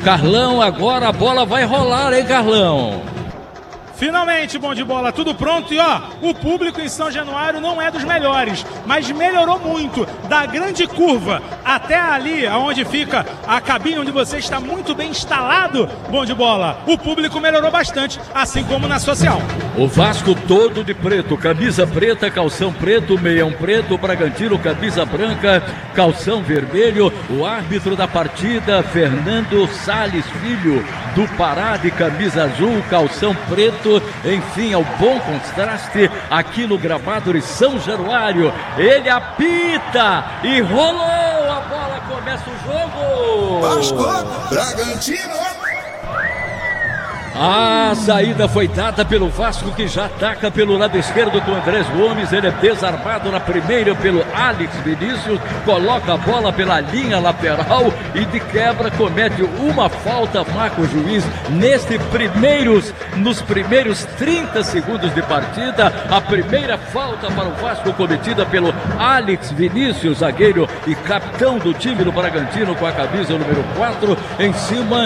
Carlão, agora a bola vai rolar, hein, Carlão? Finalmente, bom de bola, tudo pronto. E ó, o público em São Januário não é dos melhores, mas melhorou muito. Da grande curva até ali, onde fica a cabine, onde você está muito bem instalado, bom de bola. O público melhorou bastante, assim como na social. O Vasco todo de preto, camisa preta, calção preto, meião preto, o Bragantino camisa branca, calção vermelho. O árbitro da partida, Fernando Salles Filho, do Pará, de camisa azul, calção preto. Enfim, ao bom contraste aqui no gramado de São Januário. Ele apita e rolou a bola, começa o jogo. Vasco, Bragantino. A saída foi dada pelo Vasco, que já ataca pelo lado esquerdo com Andrés Gomes. Ele é desarmado na primeira pelo Alex Vinícius, coloca a bola pela linha lateral e de quebra comete uma falta, marca o juiz nos primeiros 30 segundos de partida. A primeira falta para o Vasco cometida pelo Alex Vinícius, zagueiro e capitão do time do Bragantino com a camisa número 4, em cima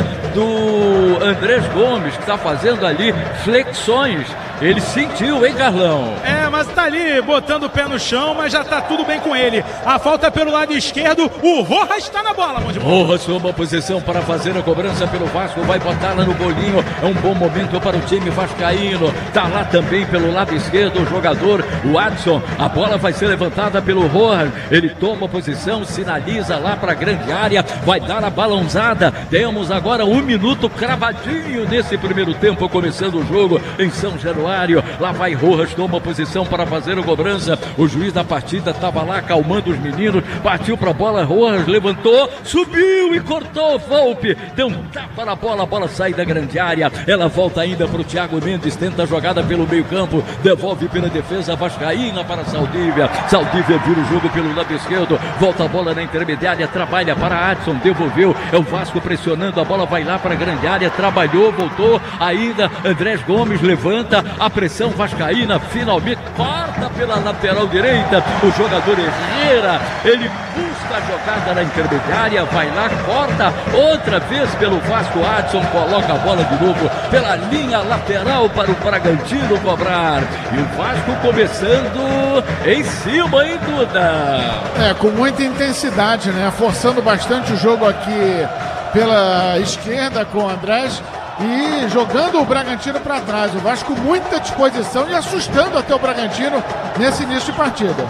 do Andrés Gomes, que está fazendo ali flexões. Ele sentiu, hein, Carlão? Mas tá ali botando o pé no chão, mas já tá tudo bem com ele. A falta pelo lado esquerdo, o Rojas está na bola, bom de bola. Rojas toma posição para fazer a cobrança pelo Vasco, vai botar lá no bolinho. É um bom momento para o time vascaíno. Tá lá também pelo lado esquerdo o jogador, o Adson. A bola vai ser levantada pelo Rojas. Ele toma posição, sinaliza lá para a grande área, vai dar a balãozada. Temos agora 1 minuto cravadinho nesse primeiro tempo, começando o jogo em São Januário. Lá vai Rojas, toma posição para fazer a cobrança. O juiz da partida estava lá acalmando os meninos, partiu para a bola, Rojas levantou, subiu e cortou. Volpe deu um tapa na bola, a bola sai da grande área. Ela volta ainda para o Thiago Mendes, tenta a jogada pelo meio campo, devolve pela defesa vascaína para Saldívia. Saldívia vira o jogo pelo lado esquerdo, volta a bola na intermediária, trabalha para Adson, devolveu. É o Vasco pressionando, a bola vai lá para a grande área, trabalhou, voltou ainda. Andrés Gomes levanta, a pressão vascaína finalmente corta pela lateral direita. O jogador Herrera, ele busca a jogada na intermediária, vai lá, corta outra vez pelo Vasco. Adson coloca a bola de novo pela linha lateral para o Bragantino cobrar. E o Vasco começando em cima, hein, Duda? Com muita intensidade, né? Forçando bastante o jogo aqui pela esquerda com o Andrés e jogando o Bragantino para trás. O Vasco muita disposição e assustando até o Bragantino nesse início de partida.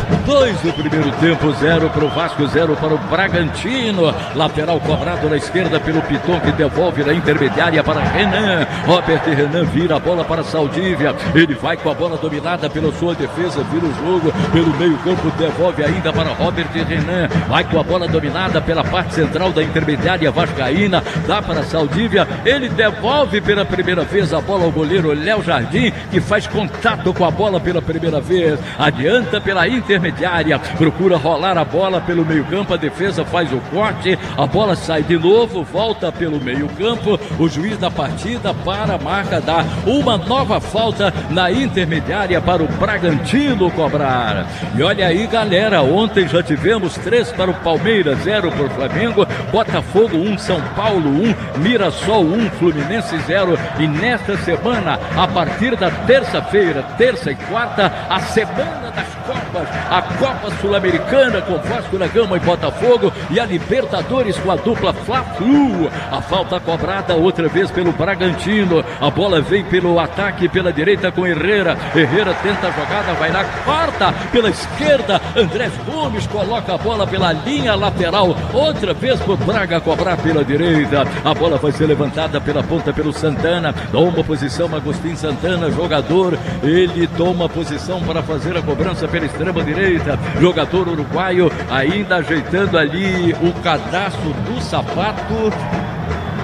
2 do primeiro tempo, 0 para o Vasco, 0 para o Bragantino. Lateral cobrado na esquerda pelo Piton, que devolve na intermediária para Renan. Robert Renan vira a bola para Saldívia. Ele vai com a bola dominada pela sua defesa, vira o jogo pelo meio campo, devolve ainda para Robert Renan. Vai com a bola dominada pela parte central da intermediária vascaína, dá para Saldívia. Ele devolve pela primeira vez a bola ao goleiro Léo Jardim, que faz contato com a bola pela primeira vez. Adianta pela intermediária, procura rolar a bola pelo meio campo, a defesa faz o corte, a bola sai de novo, volta pelo meio campo. O juiz da partida para a marca, dá uma nova falta na intermediária para o Bragantino cobrar. E olha aí, galera, ontem já tivemos 3 para o Palmeiras, 0 para o Flamengo, Botafogo 1, São Paulo 1, Mirassol 1, Fluminense 0. E nesta semana, a partir da terça-feira, terça e quarta, a semana das Copas, a Copa Sul-Americana com Vasco da Gama e Botafogo, e a Libertadores com a dupla Fla-Flu. A falta cobrada outra vez pelo Bragantino. A bola vem pelo ataque pela direita com Herrera. Herrera tenta a jogada, vai lá, corta pela esquerda. Andrés Gomes coloca a bola pela linha lateral. Outra vez por Braga cobrar pela direita. A bola vai ser levantada pela ponta pelo Santana. Toma posição Agostinho Santana, jogador. Ele toma posição para fazer a cobrança pela extrema direita. Jogador uruguaio ainda ajeitando ali o cadastro do sapato.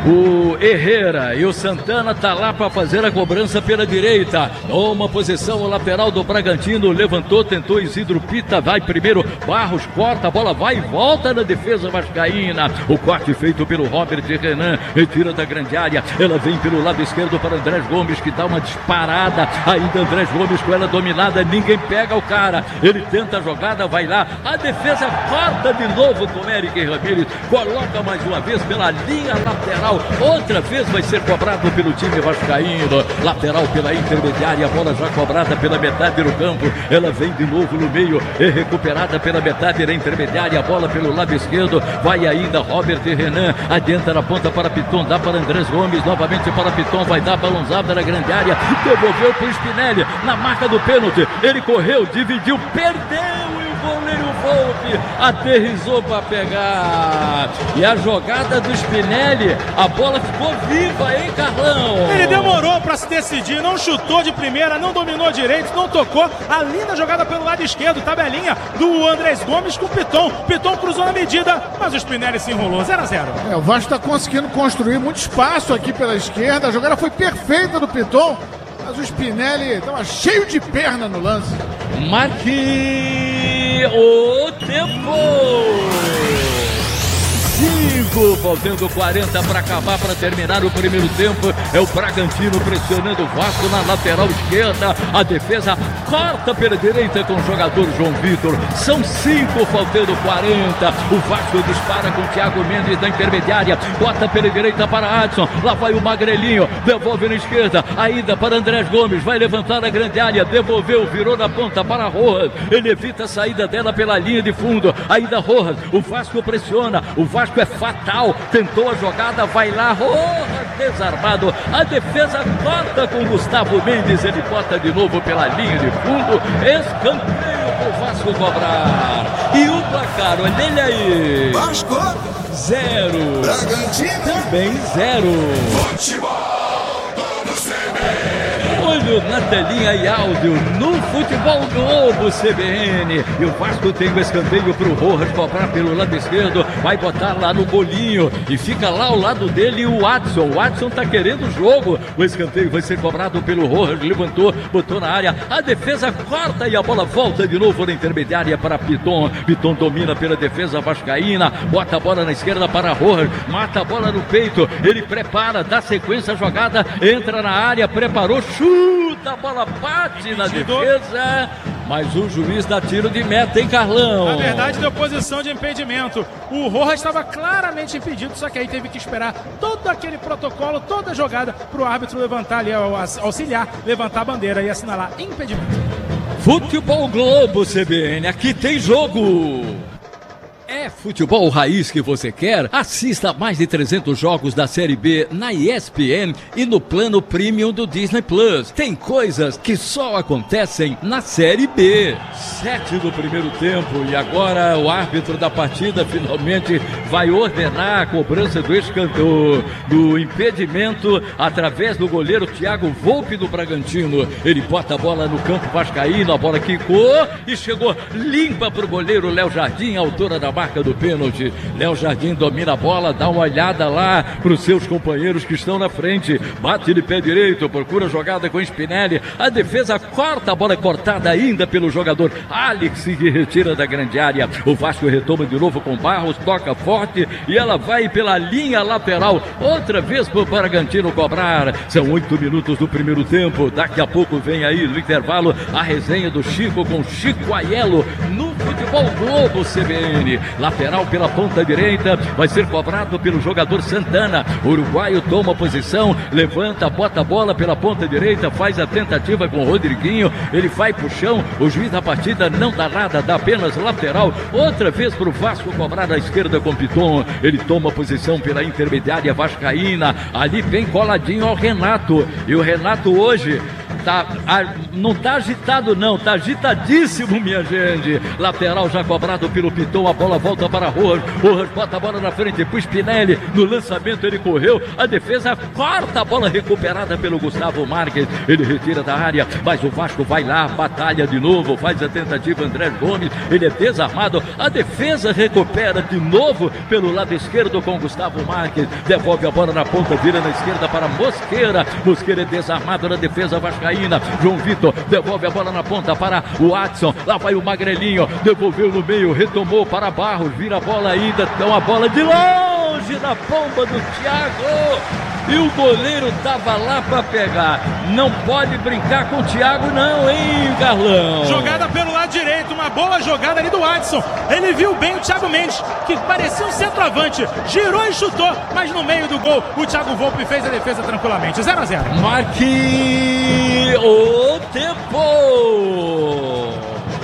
o Herrera e o Santana tá lá para fazer a cobrança pela direita. Toma posição o lateral do Bragantino, levantou, tentou Isidro Pita, vai primeiro, Barros corta, a bola vai e volta na defesa vascaína. O corte feito pelo Robert Renan, retira da grande área, ela vem pelo lado esquerdo para Andrés Gomes, que dá uma disparada, ainda Andrés Gomes com ela dominada, ninguém pega o cara, ele tenta a jogada, vai lá, a defesa corta de novo com Eric Ramírez, coloca mais uma vez pela linha lateral, outra vez vai ser cobrado pelo time vascaíno, lateral pela intermediária, a bola já cobrada pela metade do campo, ela vem de novo no meio, é recuperada pela metade da intermediária, a bola pelo lado esquerdo, vai ainda Robert Renan, adianta na ponta para Piton, dá para Andrés Gomes, novamente para Piton, vai dar balãozada na grande área, devolveu para o Spinelli, na marca do pênalti, ele correu, dividiu, perdeu e o goleiro Volpe aterrissou para pegar. E a jogada do Spinelli, a bola ficou viva, hein, Carlão? Ele demorou para se decidir, não chutou de primeira, não dominou direito, não tocou. A linda jogada pelo lado esquerdo, tabelinha do Andrés Gomes com o Piton. Piton cruzou na medida, mas o Spinelli se enrolou, 0-0. O Vasco está conseguindo construir muito espaço aqui pela esquerda. A jogada foi perfeita do Piton, mas o Spinelli estava cheio de perna no lance. Marque o tempo! 5, faltando 40 para acabar, para terminar o primeiro tempo. É o Bragantino pressionando o Vasco na lateral esquerda. A defesa corta pela direita com o jogador João Vitor. São 5, faltando 40. O Vasco dispara com o Thiago Mendes na intermediária. Bota pela direita para Adson. Lá vai o Magrelinho. Devolve na esquerda. Ainda para Andrés Gomes. Vai levantar a grande área. Devolveu, virou na ponta para Rojas. Ele evita a saída dela pela linha de fundo. Ainda Rojas. O Vasco pressiona. O Vasco é fatal, tentou a jogada, vai lá, Rojas desarmado, a defesa corta com Gustavo Mendes, ele bota de novo pela linha de fundo, escanteio pro Vasco cobrar, e o placar, olha ele aí, Vasco 0, Bragantino também 0. Futebol do CBN. Olho na telinha e áudio no Futebol Globo CBN. E o Vasco tem o escanteio para o Rojas cobrar pelo lado esquerdo. Vai botar lá no bolinho. E fica lá ao lado dele o Adson. O Adson tá querendo o jogo. O escanteio vai ser cobrado pelo Rojas. Levantou, botou na área. A defesa corta e a bola volta de novo na intermediária para Piton. Piton domina pela defesa vascaína. Bota a bola na esquerda para Rojas. Mata a bola no peito. Ele prepara, dá sequência à jogada. Entra na área, preparou, chuta, a bola bate na defesa, mas o juiz dá tiro de meta, hein, Carlão? Na verdade, deu posição de impedimento. O Rojas estava claramente impedido, só que aí teve que esperar todo aquele protocolo, toda a jogada, para o árbitro levantar ali, auxiliar, levantar a bandeira e assinalar impedimento. Futebol Globo CBN, aqui tem jogo! É futebol raiz que você quer? Assista a mais de 300 jogos da Série B na ESPN e no plano Premium do Disney Plus. Tem coisas que só acontecem na Série B. 7 do primeiro tempo e agora o árbitro da partida finalmente vai ordenar a cobrança do escanteio, do impedimento através do goleiro Thiago Volpe do Bragantino. Ele bota a bola no campo vascaíno, a bola quicou e chegou limpa para o goleiro Léo Jardim, autora da marca do pênalti. Léo Jardim domina a bola, dá uma olhada lá para os seus companheiros que estão na frente, bate de pé direito, procura jogada com Spinelli, a defesa corta, a bola é cortada ainda pelo jogador Alex, que retira da grande área. O Vasco retoma de novo com Barros, toca forte e ela vai pela linha lateral, outra vez para o Bragantino cobrar. São 8 minutos do primeiro tempo, daqui a pouco vem aí no intervalo a resenha do Chico com Chico Aiello no Futebol Globo CBN. Lateral pela ponta direita, vai ser cobrado pelo jogador Santana. O uruguaio toma posição, levanta, bota a bola pela ponta direita, faz a tentativa com o Rodriguinho, ele vai pro chão, o juiz da partida não dá nada, dá apenas lateral, outra vez pro Vasco cobrar à esquerda com Piton. Ele toma posição pela intermediária vascaína, ali bem coladinho ao Renato, e o Renato hoje não tá agitado não, tá agitadíssimo, minha gente. Lateral já cobrado pelo Piton, a bola volta para Rojas. Rojas bota a bola na frente pro Spinelli, no lançamento ele correu, a defesa corta a bola recuperada pelo Gustavo Marques, ele retira da área, mas o Vasco vai lá, batalha de novo, faz a tentativa André Gomes, ele é desarmado, a defesa recupera de novo pelo lado esquerdo com Gustavo Marques, devolve a bola na ponta, vira na esquerda para Mosqueira, Mosqueira é desarmado na defesa vascaína, João Vitor devolve a bola na ponta para o Adson, lá vai o Magrelinho, devolveu no meio, retomou para Barros, vira a bola ainda, então a bola de longe na pomba do Thiago, e o goleiro tava lá para pegar. Não pode brincar com o Thiago não, hein, Carlão? Jogada pelo lado direito, uma boa jogada ali do Adson. Ele viu bem o Thiago Mendes, que parecia um centroavante, girou e chutou, mas no meio do gol o Thiago Volpe fez a defesa tranquilamente. 0-0. Marque o tempo.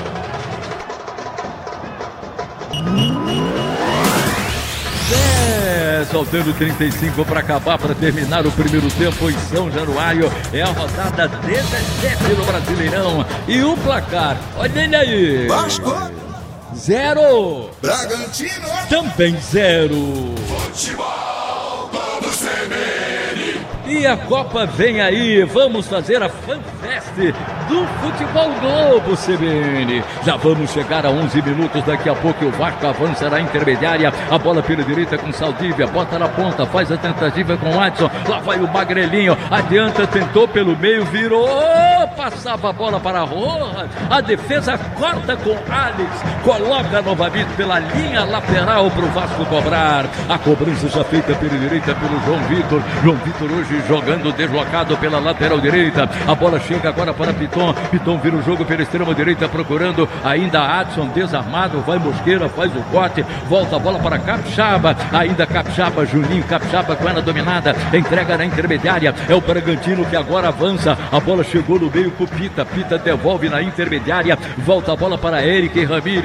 Faltando 35 para acabar, para terminar o primeiro tempo em São Januário. É a rodada 17 do Brasileirão. E o placar, olha ele aí. Vasco 0. Bragantino Também 0. Futebol do CBN. E a Copa vem aí, vamos fazer a FanFest do Futebol Globo CBN. Já vamos chegar a 11 minutos, daqui a pouco o Vasco avança na intermediária, a bola pela direita com Saldívia, bota na ponta, faz a tentativa com o Adson, lá vai o Magrelinho, adianta, tentou pelo meio, virou, passava a bola para Rojas, a defesa corta com Alex, coloca novamente pela linha lateral para o Vasco cobrar, a cobrança já feita pela direita pelo João Vitor hoje jogando deslocado pela lateral direita, a bola chega agora para Piton vira o jogo pela extrema direita, procurando ainda Adson, desarmado, vai Mosqueira, faz o corte, volta a bola para Capixaba, ainda Capixaba, Juninho Capixaba com ela dominada, entrega na intermediária, é o Bragantino que agora avança, a bola chegou no meio com Pita devolve na intermediária, volta a bola para Eric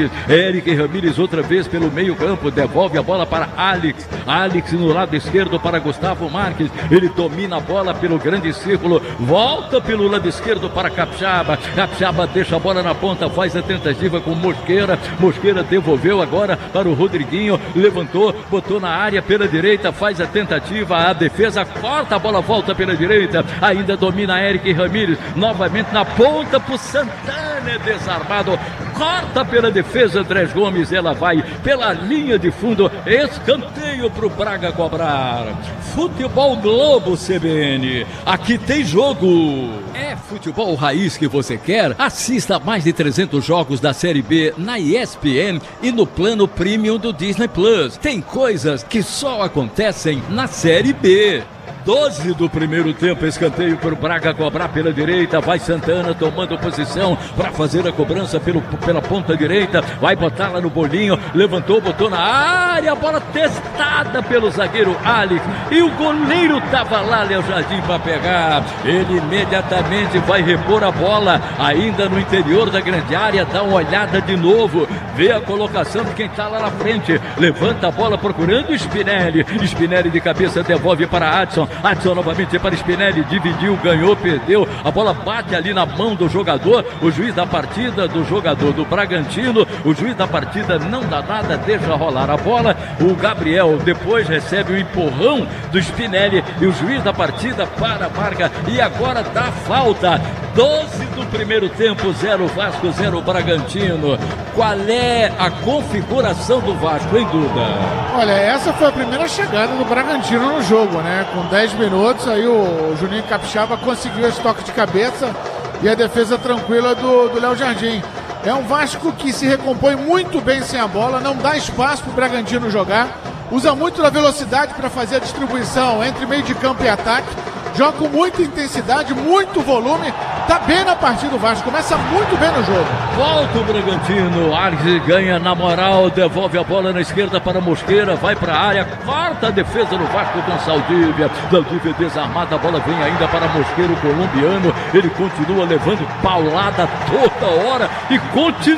Ramírez outra vez pelo meio campo, devolve a bola para Alex no lado esquerdo para Gustavo Marques, ele domina a bola pelo grande círculo, volta pelo lado esquerdo para Capixaba deixa a bola na ponta, faz a tentativa com Mosqueira devolveu agora para o Rodriguinho, levantou, botou na área pela direita, faz a tentativa, a defesa corta, a bola volta pela direita, ainda domina Eric Ramírez, novamente na ponta pro Santana, desarmado, corta pela defesa Andrés Gomes, ela vai pela linha de fundo, escanteio pro Braga cobrar. Futebol Globo CBN, aqui tem jogo. É futebol raiz que você quer? Assista a mais de 300 jogos da Série B na ESPN e no plano Premium do Disney Plus. Tem coisas que só acontecem na Série B. 12 do primeiro tempo, escanteio para o Braga cobrar pela direita, vai Santana tomando posição para fazer a cobrança pela ponta direita, vai botar lá no bolinho, levantou, botou na área, a bola testada pelo zagueiro Alex, e o goleiro estava lá, Léo Jardim, para pegar, ele imediatamente vai repor a bola, ainda no interior da grande área, dá uma olhada de novo, vê a colocação de quem está lá na frente, levanta a bola procurando Spinelli de cabeça devolve para Adson novamente para Spinelli, dividiu, ganhou, perdeu, a bola bate ali na mão do jogador, o juiz da partida do jogador do Bragantino, o juiz da partida não dá nada, deixa rolar a bola, o Gabriel depois recebe o empurrão do Spinelli e o juiz da partida para a marca e agora dá falta. 12 do primeiro tempo, 0 Vasco, 0 Bragantino. Qual é a configuração do Vasco, hein, Duda? Olha, essa foi a primeira chegada do Bragantino no jogo, né? Com 10 minutos, aí o Juninho Capixaba conseguiu esse toque de cabeça e a defesa tranquila do Léo Jardim. É um Vasco que se recompõe muito bem sem a bola, não dá espaço para o Bragantino jogar, usa muito da velocidade para fazer a distribuição entre meio de campo e ataque, joga com muita intensidade, muito volume, tá bem na partida do Vasco, começa muito bem no jogo. Volta o Bragantino, Arce ganha na moral, devolve a bola na esquerda para Mosqueira, vai para a área, corta a defesa do Vasco com Saldívia desarmada, a bola vem ainda para Mosqueira, o colombiano, ele continua levando paulada toda hora e continua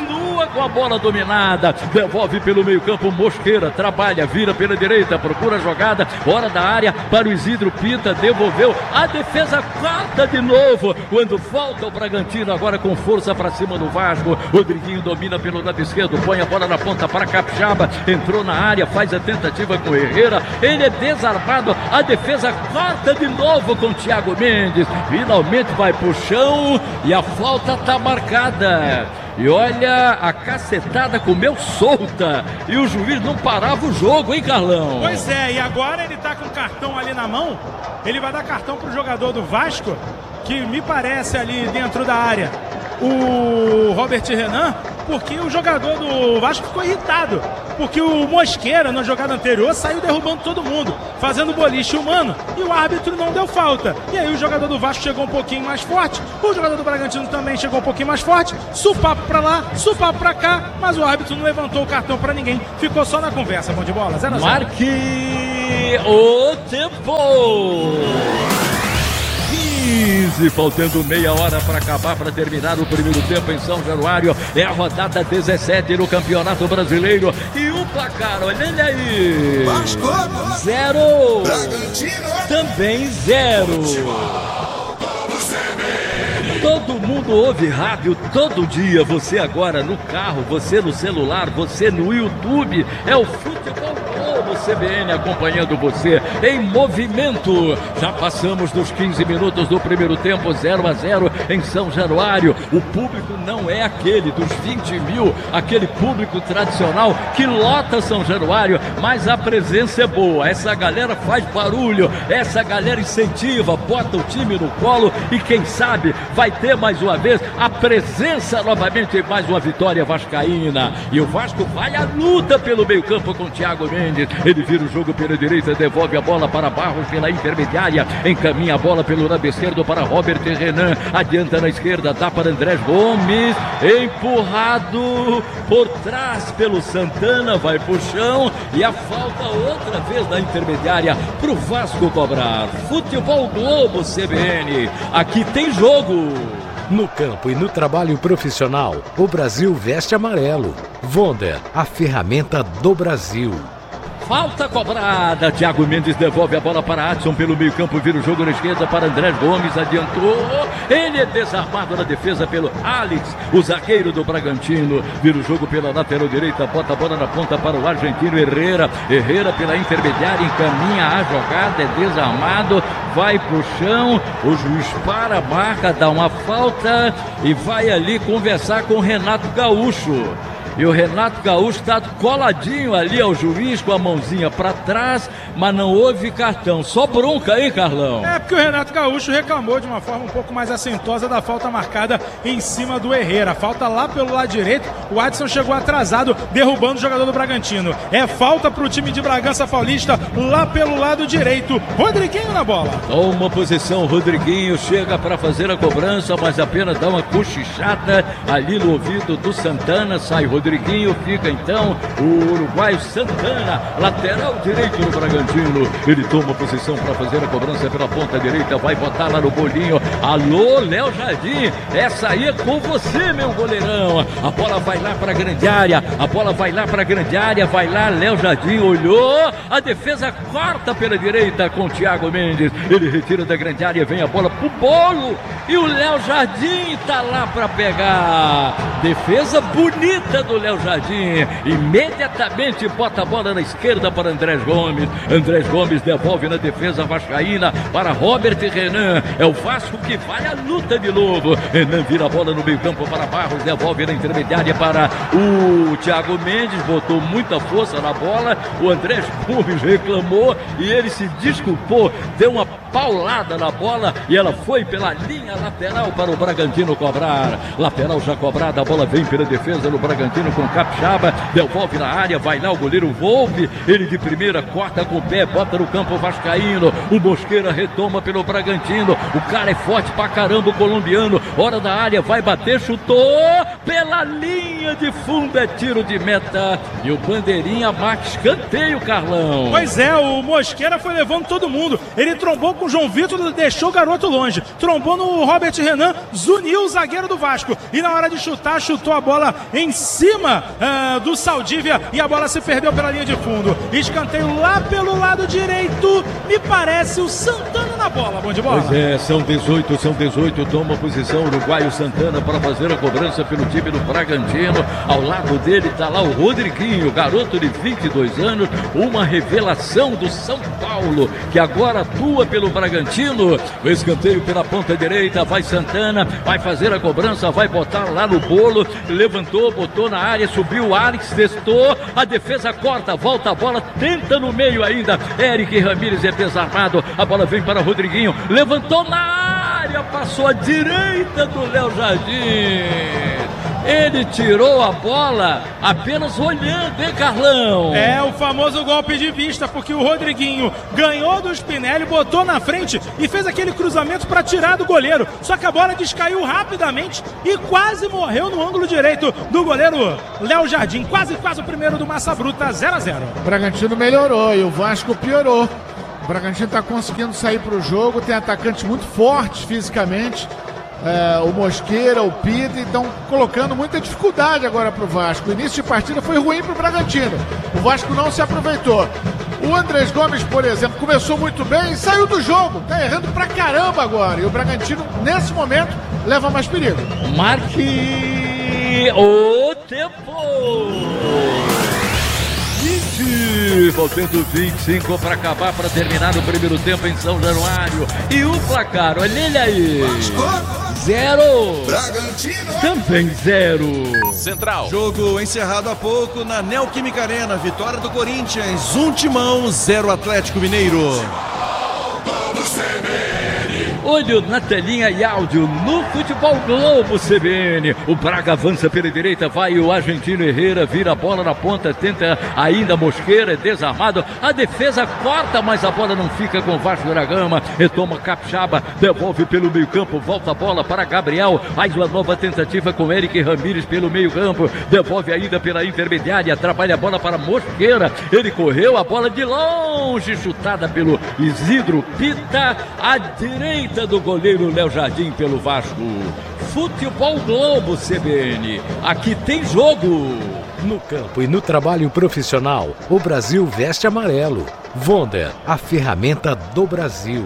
com a bola dominada, devolve pelo meio campo, Mosqueira, trabalha, vira pela direita, procura a jogada, fora da área, para o Isidro Pita, devolveu, a defesa quarta de novo, quando falta o Bragantino, agora com força para cima do Vasco, Rodriguinho domina pelo lado esquerdo, põe a bola na ponta para Capixaba, entrou na área, faz a tentativa com Herrera, ele é desarmado, a defesa quarta de novo com Thiago Mendes, finalmente vai pro chão e a falta tá marcada. E olha, a cacetada comeu solta. E o juiz não parava o jogo, hein, Carlão? Pois é, e agora ele tá com o cartão ali na mão. Ele vai dar cartão pro jogador do Vasco, que me parece ali dentro da área, o Robert Renan, porque o jogador do Vasco ficou irritado. Porque o Mosqueira, na jogada anterior, saiu derrubando todo mundo, fazendo boliche humano, e o árbitro não deu falta. E aí o jogador do Vasco chegou um pouquinho mais forte, o jogador do Bragantino também chegou um pouquinho mais forte, supapo pra lá, supapo pra cá, mas o árbitro não levantou o cartão pra ninguém, ficou só na conversa, bom de bola, 0-0. Marque o tempo! 15, faltando meia hora para acabar, para terminar o primeiro tempo em São Januário. É a rodada 17 no Campeonato Brasileiro. E o placar, olha ele aí. Vasco 0. Bragantino Também 0. Todo mundo ouve rádio todo dia. Você agora no carro, você no celular, você no YouTube. É o Futebol Globo CBN acompanhando você em movimento. Já passamos dos 15 minutos do primeiro tempo, 0-0 em São Januário. O público não é aquele dos 20 mil, aquele público tradicional que lota São Januário, mas a presença é boa. Essa galera faz barulho, essa galera incentiva, bota o time no colo e quem sabe vai ter mais uma vez a presença novamente em mais uma vitória vascaína. E o Vasco vai à luta pelo meio campo com Thiago Mendes. Ele vira o jogo pela direita, devolve a bola para Barros pela intermediária, encaminha a bola pelo lado esquerdo para Robert Renan, adianta na esquerda, dá para Andrés Gomes, empurrado por trás pelo Santana, vai pro chão e a falta outra vez na intermediária pro Vasco cobrar. Futebol Globo CBN, aqui tem jogo. No campo e no trabalho profissional, o Brasil veste amarelo. Wonder, a ferramenta do Brasil. Falta cobrada, Thiago Mendes devolve a bola para Adson pelo meio campo, vira o jogo na esquerda para Andrés Gomes, adiantou, ele é desarmado na defesa pelo Alex, o zagueiro do Bragantino, vira o jogo pela lateral direita, bota a bola na ponta para o argentino Herrera pela intermediária, encaminha a jogada, é desarmado, vai pro chão, o juiz para a marca, dá uma falta e vai ali conversar com o Renato Gaúcho. E o Renato Gaúcho está coladinho ali ao juiz com a mãozinha para trás, mas não houve cartão. Só bronca, hein, Carlão? É porque o Renato Gaúcho reclamou de uma forma um pouco mais assintosa da falta marcada em cima do Herrera. Falta lá pelo lado direito, o Adson chegou atrasado, derrubando o jogador do Bragantino. É falta para o time de Bragança Paulista lá pelo lado direito. Rodriguinho na bola. Toma posição, Rodriguinho chega para fazer a cobrança, mas apenas dá uma cochichada ali no ouvido do Santana, sai Rodriguinho, fica então o uruguaio Santana, lateral direito do Bragantino. Ele toma posição para fazer a cobrança pela ponta direita, vai botar lá no bolinho. Alô, Léo Jardim, essa aí é com você, meu goleirão. A bola vai lá para a grande área, vai lá Léo Jardim, olhou, a defesa corta pela direita com Thiago Mendes. Ele retira da grande área, vem a bola pro bolo e o Léo Jardim tá lá para pegar. Defesa bonita do Léo Jardim, imediatamente bota a bola na esquerda para Andrés Gomes. Andrés Gomes devolve na defesa vascaína para Robert Renan. É o Vasco que vai à luta de novo. Renan vira a bola no meio campo para Barros, devolve na intermediária para o Thiago Mendes, botou muita força na bola. O Andrés Gomes reclamou e ele se desculpou, deu uma paulada na bola e ela foi pela linha lateral para o Bragantino cobrar. Lateral já cobrada, a bola vem pela defesa do Bragantino com Capixaba, devolve na área, vai lá o goleiro Volpe, ele de primeira corta com o pé, bota no campo vascaíno, o Mosqueira retoma pelo Bragantino, o cara é forte pra caramba, o colombiano, hora da área, vai bater, chutou pela linha de fundo, é tiro de meta e o bandeirinha marca escanteio, Carlão. Pois é, o Mosqueira foi levando todo mundo, ele trombou com o João Vitor, deixou o garoto longe. Trombou no Robert Renan, Zuniu, o zagueiro do Vasco. E na hora de chutar, chutou a bola em cima do Saldívia e a bola se perdeu pela linha de fundo. Escanteio lá pelo lado direito. Me parece o Santana na bola. Bom de bola. Pois é, são 18. Toma posição o uruguaio Santana para fazer a cobrança pelo time do Bragantino. Ao lado dele está lá o Rodriguinho, garoto de 22 anos, uma revelação do São Paulo, que agora atua pelo Bragantino. O escanteio pela ponta direita, vai Santana, vai fazer a cobrança, vai botar lá no bolo, levantou, botou na área, subiu o Alex, testou, a defesa corta, volta a bola, tenta no meio ainda, Eric Ramírez é desarmado, a bola vem para Rodriguinho, levantou na área, passou à direita do Léo Jardim. Ele tirou a bola apenas olhando, hein, Carlão? É o famoso golpe de vista, porque o Rodriguinho ganhou do Spinelli, botou na frente e fez aquele cruzamento para tirar do goleiro. Só que a bola descaiu rapidamente e quase morreu no ângulo direito do goleiro Léo Jardim. Quase o primeiro do Massa Bruta, 0-0. O Bragantino melhorou e o Vasco piorou. O Bragantino está conseguindo sair para o jogo, tem atacantes muito fortes fisicamente. O Mosqueira, o Pita, estão colocando muita dificuldade agora para o Vasco. O início de partida foi ruim para o Bragantino. O Vasco não se aproveitou. O Andrés Gomes, por exemplo, começou muito bem e saiu do jogo. Tá errando pra caramba agora. E o Bragantino, nesse momento, leva mais perigo. Marque o tempo. Faltando 25 para acabar, para terminar o primeiro tempo em São Januário. E o placar, olha ele aí. 0. Bragantino. Também 0. Central. Jogo encerrado há pouco na Neoquímica Arena. Vitória do Corinthians. 1 Timão, 0 Atlético Mineiro. Olho na telinha e áudio no Futebol Globo CBN. O Braga avança pela direita, vai o argentino Herrera, vira a bola na ponta, tenta ainda Mosqueira, é desarmado. A defesa corta, mas a bola não fica com o Vasco da Gama. Retoma Capixaba, devolve pelo meio campo, volta a bola para Gabriel. Mais uma nova tentativa com Eric Ramírez pelo meio campo. Devolve ainda pela intermediária, trabalha a bola para Mosqueira. Ele correu, a bola de longe, chutada pelo Isidro Pita, à direita do goleiro Léo Jardim pelo Vasco. Futebol Globo CBN, aqui tem jogo. No campo e no trabalho profissional, o Brasil veste amarelo. Vonder, a ferramenta do Brasil.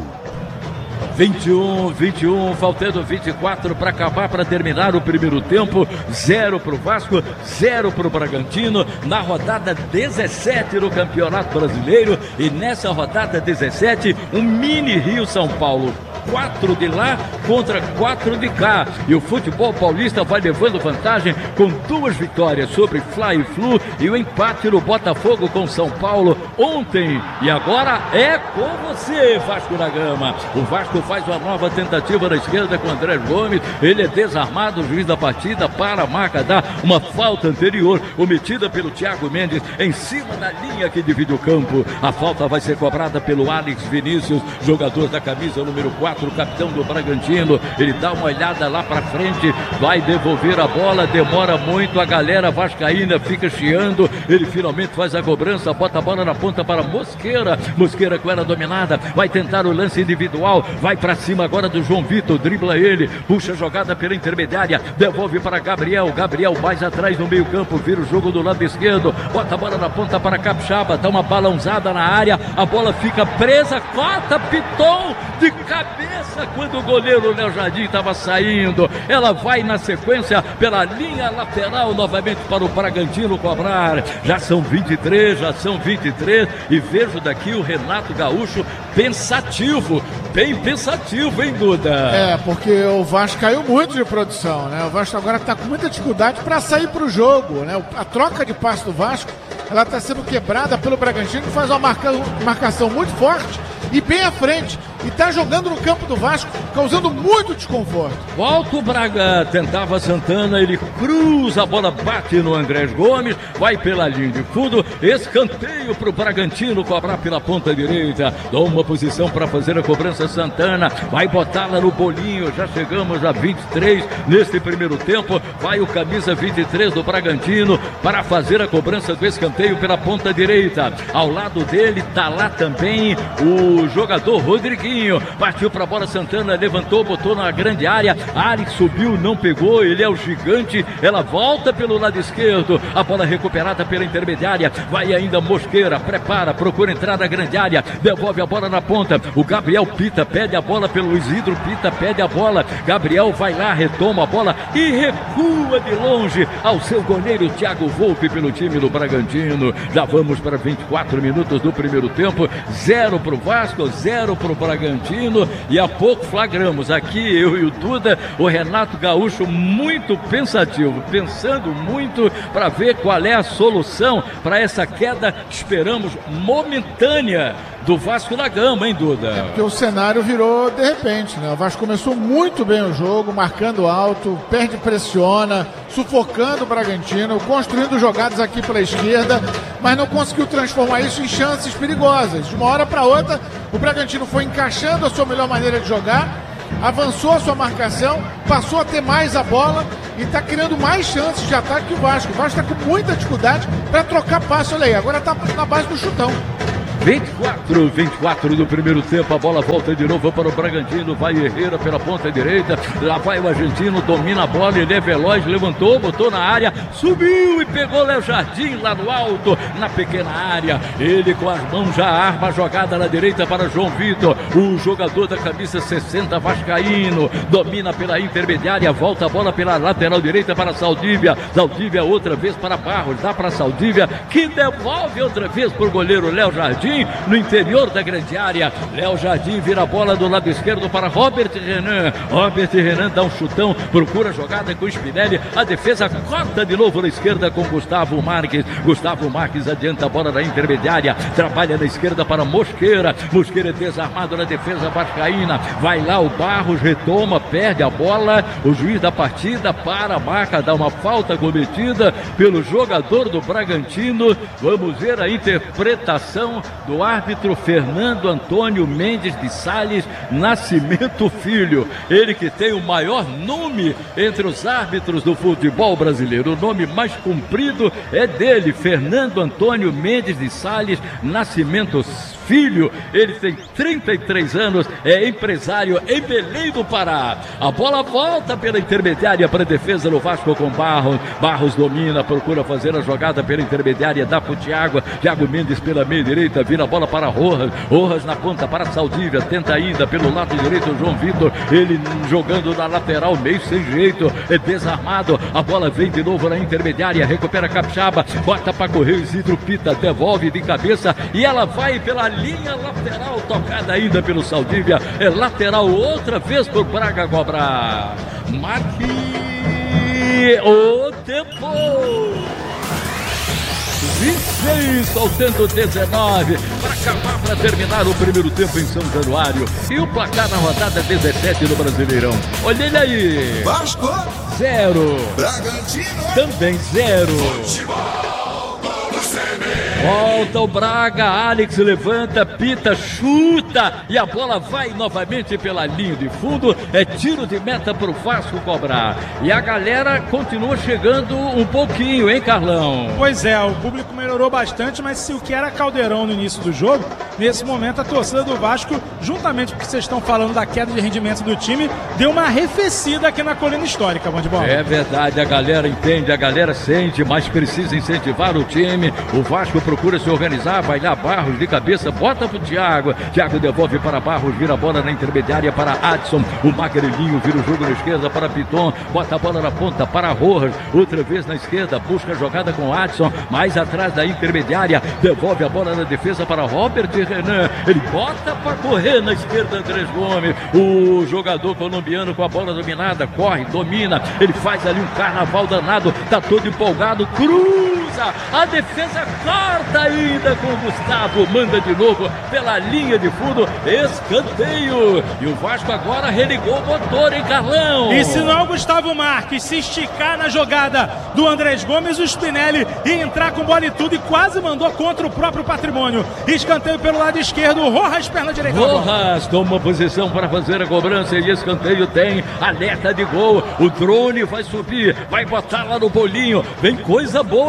21, faltando 24 para acabar, para terminar o primeiro tempo. 0 para o Vasco, 0 para o Bragantino, na rodada 17 do Campeonato Brasileiro. E nessa rodada 17, um mini Rio-São Paulo. 4 de lá contra 4 de cá. E o futebol paulista vai levando vantagem com 2 vitórias sobre Fla-Flu e o empate no Botafogo com São Paulo ontem. E agora é com você, Vasco da Gama. O Vasco faz uma nova tentativa na esquerda com Andrés Gomes. Ele é desarmado, o juiz da partida para a marca, dá uma falta anterior cometida pelo Thiago Mendes em cima da linha que divide o campo. A falta vai ser cobrada pelo Alex Vinícius, jogador da camisa número 4, capitão do Bragantino. Ele dá uma olhada lá para frente, vai devolver a bola, demora muito, a galera vascaína fica chiando. Ele finalmente faz a cobrança, bota a bola na ponta para Mosqueira. Mosqueira com ela dominada, vai tentar o lance individual, vai para cima agora do João Vitor, dribla ele, puxa a jogada pela intermediária, devolve para Gabriel. Gabriel mais atrás no meio campo, vira o jogo do lado esquerdo, bota a bola na ponta para Capixaba, dá uma balãozada na área, a bola fica presa, corta, Piton de cabeça quando o goleiro Léo Jardim estava saindo. Ela vai na sequência pela linha lateral novamente para o Bragantino cobrar. Já são 23 e vejo daqui o Renato Gaúcho pensativo, bem pensativo, hein, Duda? Porque o Vasco caiu muito de produção, né? O Vasco agora está com muita dificuldade para sair para o jogo, né? A troca de passe do Vasco, ela está sendo quebrada pelo Bragantino, que faz uma marcação muito forte e bem à frente, e está jogando no campo do Vasco, causando muito desconforto. Volta o Braga, tentava Santana, ele cruza, a bola bate no Andrés Gomes, vai pela linha de fundo, escanteio para o Bragantino cobrar pela ponta direita, dá uma posição para fazer a cobrança Santana, vai botá-la no bolinho, já chegamos a 23 neste primeiro tempo, vai o camisa 23 do Bragantino para fazer a cobrança do escanteio pela ponta direita. Ao lado dele está lá também o jogador Rodriguinho. Marquinho, partiu pra bola, Santana levantou, botou na grande área, Alex subiu, não pegou, ele é o gigante, ela volta pelo lado esquerdo, a bola recuperada pela intermediária, vai ainda Mosqueira, prepara, procura entrar na grande área, devolve a bola na ponta, o Gabriel Pita pede a bola pelo Isidro Pita, pede a bola, Gabriel vai lá, retoma a bola e recua de longe ao seu goleiro Thiago Volpe pelo time do Bragantino. Já vamos para 24 minutos do primeiro tempo, 0 pro Vasco, 0 pro Bragantino, e há pouco flagramos aqui, eu e o Duda, o Renato Gaúcho muito pensativo, pensando muito para ver qual é a solução para essa queda, esperamos, momentânea do Vasco da Gama, hein, Duda? Porque o cenário virou de repente, né? O Vasco começou muito bem o jogo, marcando alto, perde, pressiona, sufocando o Bragantino, construindo jogadas aqui pela esquerda, mas não conseguiu transformar isso em chances perigosas. De uma hora para outra, o Bragantino foi encaixando a sua melhor maneira de jogar, avançou a sua marcação, passou a ter mais a bola e está criando mais chances de ataque que o Vasco. O Vasco está com muita dificuldade para trocar passe, olha aí, agora está na base do chutão. 24 do primeiro tempo, a bola volta de novo para o Bragantino, vai Herrera pela ponta direita, lá vai o argentino, domina a bola, ele é veloz, levantou, botou na área, subiu e pegou Léo Jardim lá no alto, na pequena área, ele com as mãos já arma a jogada na direita para João Vitor, o jogador da camisa 60 vascaíno, domina pela intermediária, volta a bola pela lateral direita para Saldívia, Saldívia outra vez para Barros, dá para Saldívia, que devolve outra vez para o goleiro Léo Jardim, no interior da grande área, Léo Jardim vira a bola do lado esquerdo para Robert Renan, Robert Renan dá um chutão, procura a jogada com o Spinelli, a defesa corta de novo na esquerda com Gustavo Marques adianta a bola da intermediária, trabalha na esquerda para Mosqueira, Mosqueira é desarmado na defesa vascaína, vai lá o Barros, retoma, perde a bola, o juiz da partida para a marca, dá uma falta cometida pelo jogador do Bragantino, vamos ver a interpretação do árbitro Fernando Antônio Mendes de Sales Nascimento Filho, ele que tem o maior nome entre os árbitros do futebol brasileiro, o nome mais comprido é dele, Fernando Antônio Mendes de Sales Nascimento Filho, ele tem 33 anos, é empresário em Belém do Pará. A bola volta pela intermediária para a defesa do Vasco com Barros. Barros domina, procura fazer a jogada pela intermediária, dá para o Thiago Mendes pela meia direita, vira a bola para Rojas na ponta para Saldívia, tenta ainda pelo lado direito o João Vitor, ele jogando na lateral, meio sem jeito, é desarmado, a bola vem de novo na intermediária, recupera Capixaba, bota para correr, Isidro Pita devolve de cabeça e ela vai pela linha lateral, tocada ainda pelo Saldívia, é lateral outra vez por Braga cobrar. Marque o tempo. 26, faltando 19 para acabar, para terminar o primeiro tempo em São Januário. E o placar na rodada 17 do Brasileirão. Olha ele aí. Vasco 0. Bragantino Também 0. Volta o Braga, Alex levanta, Pita, chuta e a bola vai novamente pela linha de fundo, é tiro de meta para o Vasco cobrar. E a galera continua chegando um pouquinho, hein, Carlão? Pois é, o público melhorou bastante, mas se o que era caldeirão no início do jogo, nesse momento a torcida do Vasco, juntamente com o que vocês estão falando da queda de rendimento do time, deu uma arrefecida aqui na colina histórica, bom de bola. É verdade, a galera entende, a galera sente, mas precisa incentivar o time. O Vasco procura se organizar, vai lá Barros de cabeça, bota pro Thiago devolve para Barros, vira a bola na intermediária para Adson, o magrelinho vira o jogo na esquerda para Piton, bota a bola na ponta para Rojas, outra vez na esquerda, busca a jogada com Adson, mais atrás da intermediária, devolve a bola na defesa para Robert Renan, ele bota para correr na esquerda, Andrés Gomes, o jogador colombiano com a bola dominada, corre, domina, ele faz ali um carnaval danado, tá todo empolgado, cruza, a defesa corta ainda com o Gustavo, manda de novo pela linha de fundo, escanteio, e o Vasco agora religou o motor, hein, Carlão? E se não o Gustavo Marques se esticar na jogada do Andrés Gomes, o Spinelli ia entrar com bola e tudo e quase mandou contra o próprio patrimônio. Escanteio pelo lado esquerdo, Rojas perna direita. Rojas toma posição para fazer a cobrança e escanteio tem alerta de gol, o drone vai subir, vai botar lá no bolinho, vem coisa boa aí, galera.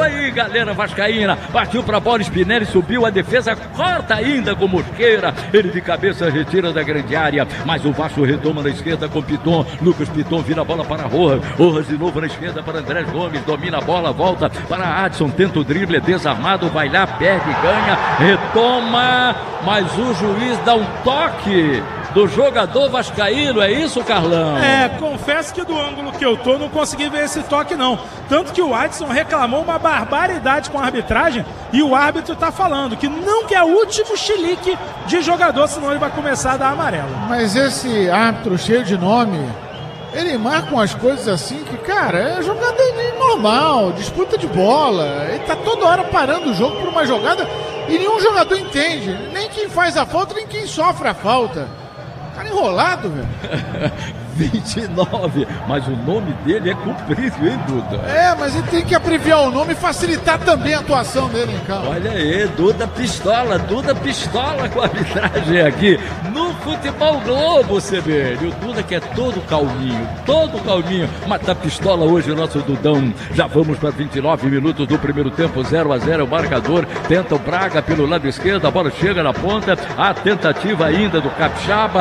galera vascaína. Partiu pra bola, Spinelli subiu, a defesa corta ainda com Mosqueira. Ele de cabeça retira da grande área, mas o Vasco retoma na esquerda com Piton. Lucas Piton vira a bola para Rojas. Rojas de novo na esquerda para Andrés Gomes. Domina a bola, volta para Adson. Tenta o drible, é desarmado, vai lá, perde, ganha, retoma. Mas o juiz dá um toque do jogador vascaíno, é isso, Carlão? Confesso que do ângulo que eu tô, não consegui ver esse toque, não. Tanto que o Adson reclamou uma barbaridade com a arbitragem e o árbitro tá falando que não quer o último chilique de jogador, senão ele vai começar a dar amarelo. Mas esse árbitro cheio de nome, ele marca umas coisas assim que, cara, é jogada normal, disputa de bola. Ele tá toda hora parando o jogo por uma jogada e nenhum jogador entende. Nem quem faz a falta, nem quem sofre a falta. Cara enrolado, velho. 29, mas o nome dele é comprido, hein, Duda? Mas ele tem que abreviar o nome e facilitar também a atuação dele em campo. Olha aí, Duda pistola com a arbitragem aqui no Futebol Globo, CBN. O Duda que é todo calminho, mas tá pistola hoje o nosso Dudão. Já vamos para 29 minutos do primeiro tempo, 0-0 o marcador. Tenta o Braga pelo lado esquerdo, a bola chega na ponta, a tentativa ainda do Capixaba,